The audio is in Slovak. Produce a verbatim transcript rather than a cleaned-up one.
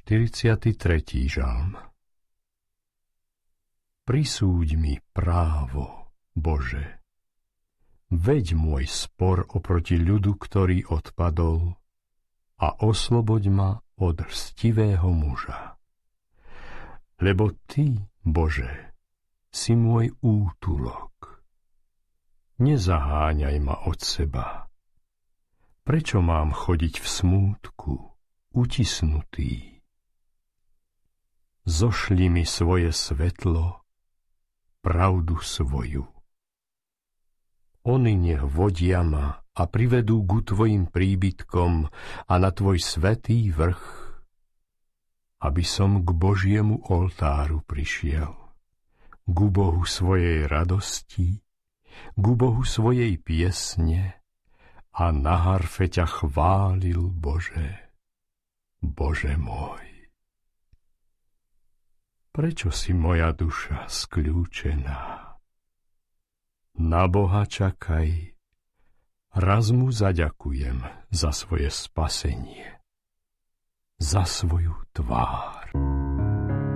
štyridsiaty tretí žalm. Prisúď mi právo, Bože. Veď môj spor oproti ľudu, ktorý odpadol, a osloboď ma od lstivého muža. Lebo Ty, Bože, si môj útulok. Nezaháňaj ma od seba. Prečo mám chodiť v smútku, utisnutý? Zošli mi svoje svetlo, pravdu svoju. Oni nech vodia ma a privedú ku Tvojim príbytkom a na Tvoj svätý vrch, aby som k Božiemu oltáru prišiel, ku Bohu svojej radosti, ku Bohu svojej piesne a na harfe ťa chválil, Bože, Bože môj. Prečo si moja duša skľúčená? Na Boha čakaj, raz mu zaďakujem za svoje spasenie, za svoju tvár.